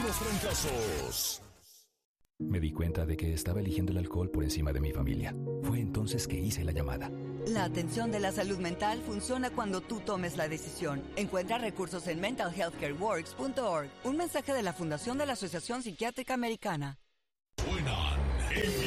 Puros fracasos. Me di cuenta de que estaba eligiendo el alcohol por encima de mi familia. Fue entonces que hice la llamada. La atención de la salud mental funciona cuando tú tomes la decisión. Encuentra recursos en mentalhealthcareworks.org. Un mensaje de la Fundación de la Asociación Psiquiátrica Americana. Suenan en